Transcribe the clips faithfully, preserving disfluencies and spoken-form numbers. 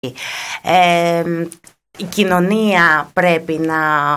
Ε, η κοινωνία πρέπει να,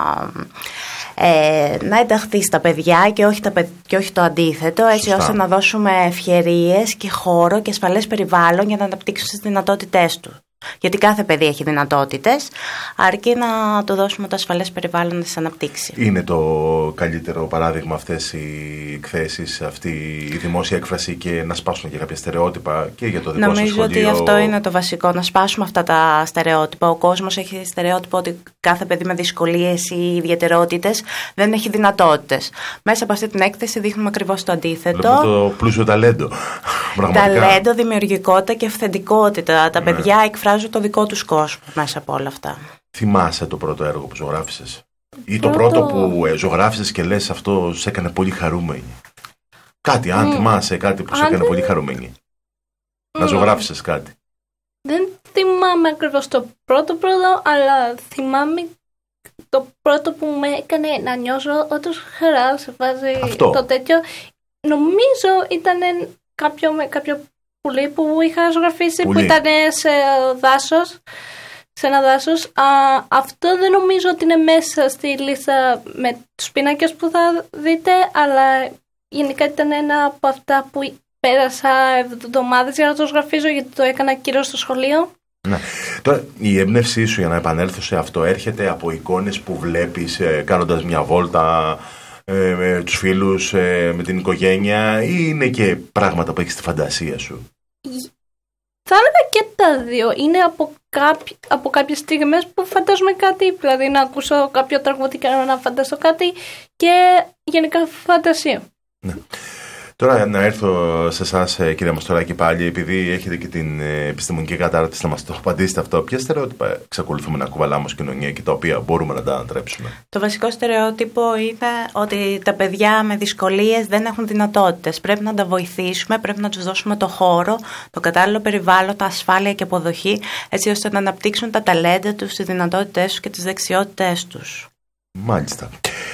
ε, να ενταχθεί στα παιδιά και όχι, τα, και όχι το αντίθετο, έτσι Σωστά. ώστε να δώσουμε ευκαιρίες και χώρο και ασφαλές περιβάλλον για να αναπτύξουν τις δυνατότητές του. Γιατί κάθε παιδί έχει δυνατότητες, αρκεί να το δώσουμε το ασφαλές περιβάλλον να τις αναπτύξει. Είναι το καλύτερο παράδειγμα αυτές οι εκθέσεις, αυτή η δημόσια έκφραση και να σπάσουν και κάποια στερεότυπα και για το δικό σας σχολείο. Νομίζω ότι αυτό είναι το βασικό, να σπάσουμε αυτά τα στερεότυπα. Ο κόσμος έχει στερεότυπο ότι κάθε παιδί με δυσκολίες ή ιδιαιτερότητες δεν έχει δυνατότητες. Μέσα από αυτή την έκθεση δείχνουμε ακριβώς το αντίθετο. Βλέπουμε το πλούσιο ταλέντο. Ταλέντο, δημιουργικότητα και αυθεντικότητα. Τα ναι. παιδιά εκφράζουν το δικό τους κόσμο μέσα από όλα αυτά. Θυμάσαι το πρώτο έργο που ζωγράφισες? Ή το πρώτο, πρώτο που ε, ζωγράφισες και λες αυτό σε έκανε πολύ χαρούμενη? Κάτι, αν mm. θυμάσαι κάτι που σε έκανε δεν... πολύ χαρούμενη. Mm. Να ζωγράφισες κάτι. Δεν θυμάμαι ακριβώς το πρώτο πρώτο, αλλά θυμάμαι το πρώτο που με έκανε να νιώσω όντως χαρά σε βάζει αυτό. Το τέτοιο. Νομίζω ήταν κάποιο, κάποιο πουλί που είχα ζωγραφίσει, πουλί. Που ήταν σε δάσος. Σε ένα δάσος. Α, αυτό δεν νομίζω ότι είναι μέσα στη λίστα με τους πίνακες που θα δείτε, αλλά γενικά ήταν ένα από αυτά που πέρασα εβδομάδες για να το ζωγραφίζω, γιατί το έκανα κυρίως στο σχολείο. Ναι. Τώρα, η έμπνευσή σου, για να επανέλθω σε αυτό, έρχεται από εικόνες που βλέπεις ε, κάνοντας μια βόλτα ε, με τους φίλους, ε, με την οικογένεια, ή είναι και πράγματα που έχεις στη φαντασία σου? Θα έλεγα και τα δύο. Είναι από, κάποι, από κάποιες στιγμές που φαντάζομαι κάτι, δηλαδή να ακούσω κάποιο τραγούδι και να φανταστώ κάτι, και γενικά φαντασία. Ναι. Τώρα να έρθω σε εσάς, κύριε Μαστοράκη, πάλι, επειδή έχετε και την επιστημονική κατάρτιση, να μας το απαντήσετε αυτό. Ποια στερεότυπα εξακολουθούμε να κουβαλάμε ως κοινωνία και τα οποία μπορούμε να τα ανατρέψουμε? Το βασικό στερεότυπο είναι ότι τα παιδιά με δυσκολίες δεν έχουν δυνατότητες. Πρέπει να τα βοηθήσουμε, πρέπει να τους δώσουμε το χώρο, το κατάλληλο περιβάλλον, τα ασφάλεια και αποδοχή, έτσι ώστε να αναπτύξουν τα ταλέντα τους, τις δυνατότητές τους και τις δεξιότητές τους. Μάλιστα.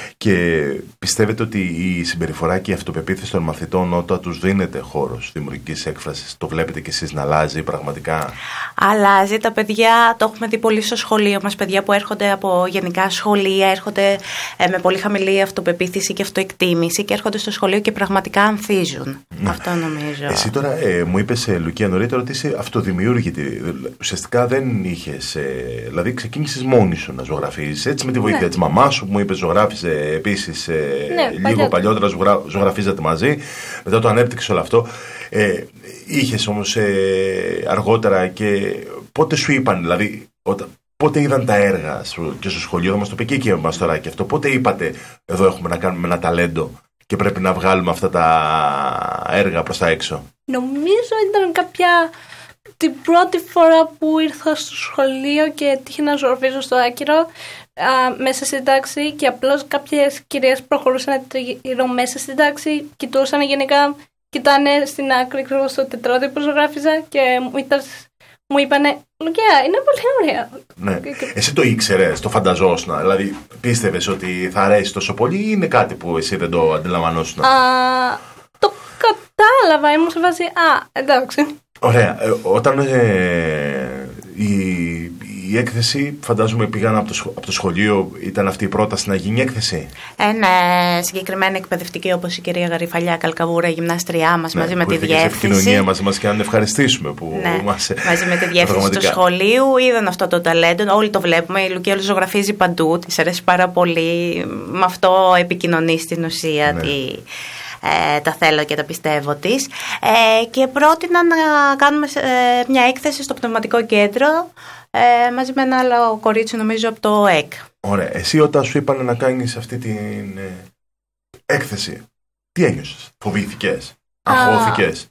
Και πιστεύετε ότι η συμπεριφορά και η αυτοπεποίθηση των μαθητών, όταν τους δίνεται χώρος δημιουργικής έκφρασης, το βλέπετε κι εσείς να αλλάζει πραγματικά? Αλλάζει. Τα παιδιά, το έχουμε δει πολύ στο σχολείο μας, παιδιά που έρχονται από γενικά σχολεία, έρχονται ε, με πολύ χαμηλή αυτοπεποίθηση και αυτοεκτίμηση και έρχονται στο σχολείο και πραγματικά ανθίζουν. Ναι. Αυτό νομίζω. Εσύ τώρα ε, μου είπες, ε, Λουκία, νωρίτερα ότι είσαι αυτοδημιούργητη. Ουσιαστικά δεν είχες, ε, δηλαδή ξεκίνησες μόνη σου να ζωγραφίζεις, έτσι, με τη βοήθεια ναι. της μαμάς σου που μου είπες ζωγράφιζε επίσης ε, ναι, λίγο παλιότερα, παλιότερα ζωγρα, ζωγραφίζατε μαζί, μετά το ανέπτυξε όλο αυτό. Ε, είχες όμως ε, αργότερα, και πότε σου είπαν, δηλαδή όταν, πότε είδαν τα έργα σου και στο σχολείο, θα μας το πει και εκεί μας τώρα και αυτό, πότε είπατε εδώ έχουμε να κάνουμε ένα ταλέντο και πρέπει να βγάλουμε αυτά τα έργα προς τα έξω? Νομίζω ήταν κάποια την πρώτη φορά που ήρθα στο σχολείο και τύχε να ζωγραφίζω στο Άκυρο, α, μέσα στην τάξη, και απλώς κάποιες κυρίες προχωρούσαν τριγύρω μέσα στην τάξη, κοιτούσαν γενικά, κοιτάνε στην άκρη στο τετράδιο που ζωγράφιζα και μου, ήταν, μου είπανε «Λουκία, είναι πολύ ωραία». Ναι. Εσύ το ήξερες, το φανταζόσουν, δηλαδή πίστευες ότι θα αρέσει τόσο πολύ, ή είναι κάτι που εσύ δεν το αντιλαμβανόσουν? Α, το κατάλαβα, ήμουν σε βάση «Α, εντάξει». Ωραία. Ε, όταν ε, η, η έκθεση, φαντάζομαι πήγαν από το, από το σχολείο, ήταν αυτή η πρόταση να γίνει έκθεση? Ε, ναι, συγκεκριμένα εκπαιδευτική, όπως η κυρία Γαριφαλιά Καλκαβούρα, η γυμνάστριά μας, ναι, μαζί με τη διεύθυνση. Ναι, επικοινωνία μαζί μας, και να ευχαριστήσουμε που ναι, μας... μαζί με τη διεύθυνση του σχολείου, είδαν αυτό το ταλέντο, όλοι το βλέπουμε, η Λουκία όλη ζωγραφίζει παντού, της αρέσει πάρα πολύ, με αυτό επικοινωνεί στην ουσία ναι. τη... Ε, τα θέλω και τα πιστεύω της, ε, και πρότεινα να κάνουμε ε, μια έκθεση στο Πνευματικό Κέντρο ε, μαζί με ένα άλλο κορίτσι, νομίζω από το ΕΚ. Ωραία. Εσύ όταν σου είπανε να κάνεις αυτή την ε, έκθεση, τι ένιωσες? Φοβήθηκες? Αγχώθηκες?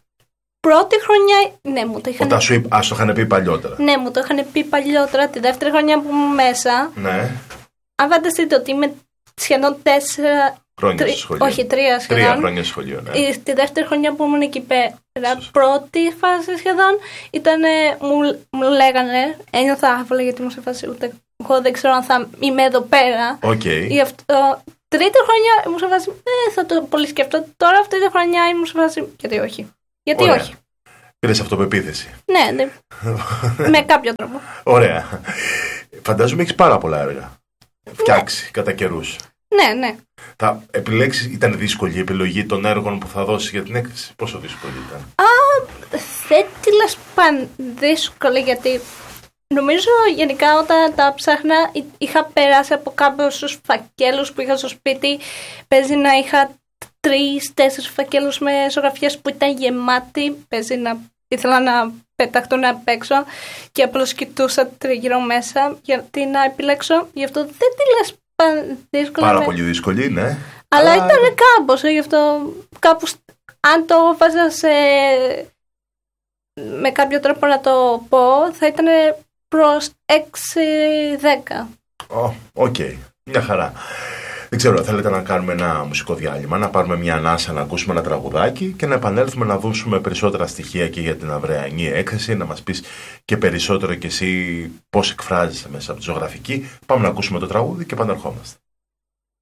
Πρώτη χρονιά, ναι, μου το είχαν... Όταν σου είπα, ας το είχαν πει παλιότερα. Ναι, μου το είχαν πει παλιότερα, τη δεύτερη χρονιά που ήμουν μέσα. Ναι. Αν φανταστείτε ότι είμαι σχεδόν τέσσερα... Χρόνια στο σχολείο. Όχι, τρία σχεδόν. Τρία χρόνια στο σχολείο, ναι. Τη δεύτερη χρονιά που ήμουν εκεί πέρα, πρώτη φάση σχεδόν, ήταν, μου, μου λέγανε, ένιωθα άβολα γιατί μου σε φάση ούτε εγώ δεν ξέρω αν θα είμαι εδώ πέρα. Okay. Γι' αυτό, τρίτη χρονιά ήμουν σε φάση, ε, θα το πολύ σκεφτώ. Τώρα αυτή τη χρονιά ήμουν σε φάση, γιατί όχι. Γιατί Ωραία. όχι. Πήρες αυτοπεποίθηση. Ναι, ναι. Με κάποιο τρόπο. Ωραία. Φαντάζομαι έχεις πάρα πολλά έργα. Φτιάξει ναι. κατά καιρούς. Ναι, ναι. Θα επιλέξεις, ήταν δύσκολη η επιλογή των έργων που θα δώσεις για την έκθεση? Πόσο δύσκολη ήταν? Α, δεν τη λες παν δύσκολη, γιατί νομίζω γενικά όταν τα ψάχνα είχα περάσει από κάποιους φακέλους που είχα στο σπίτι. Παίζει να είχα τρεις, τέσσερις φακέλους με ζωγραφιές που ήταν γεμάτοι. Παίζει να ήθελα να πεταχτούν απ' έξω και απλώς κοιτούσα τριγύρω μέσα γιατί να επιλέξω. Γι' αυτό δεν τη λες δύσκολα. Πάρα με... πολύ δύσκολη, ναι. Αλλά Α... ήταν κάπως, γι' αυτό κάπως, αν το βάζα σε... με κάποιο τρόπο να το πω, θα ήταν προς έξι δέκα. Ω, οκ, μια χαρά. Δεν ξέρω, θέλετε να κάνουμε ένα μουσικό διάλειμμα, να πάρουμε μια ανάσα, να ακούσουμε ένα τραγουδάκι και να επανέλθουμε να δώσουμε περισσότερα στοιχεία και για την αυριανή έκθεση, να μας πεις και περισσότερο κι εσύ πώς εκφράζεσαι μέσα από τη ζωγραφική. Πάμε να ακούσουμε το τραγούδι και επανερχόμαστε.